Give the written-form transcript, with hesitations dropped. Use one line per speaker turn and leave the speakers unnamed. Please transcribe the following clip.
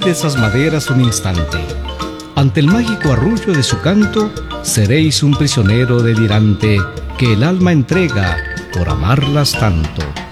de esas maderas un instante. Ante el mágico arrullo de su canto, seréis un prisionero delirante que el alma entrega por amarlas tanto.